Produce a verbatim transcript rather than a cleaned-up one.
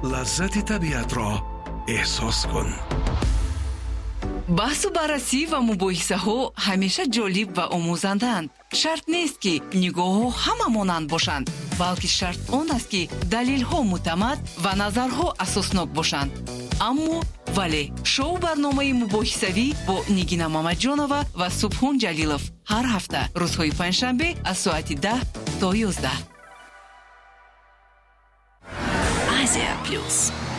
لذت طبیعت را احساس کن. بحث و بررسی و مباحثه ها همیشه جالب و آموزندند. شرط نیست که نگاه ها همه مانند باشند، بلکه شرط آن است که دلیل ها معتمد و نظرها اساسناک باشند. اما ولی شو برنامه مباحثوی با نگینا مامدجانова و سبحان جلیلов هر هفته روزهای پنجشنبه از ساعت ده تا یازده. Asia Plus.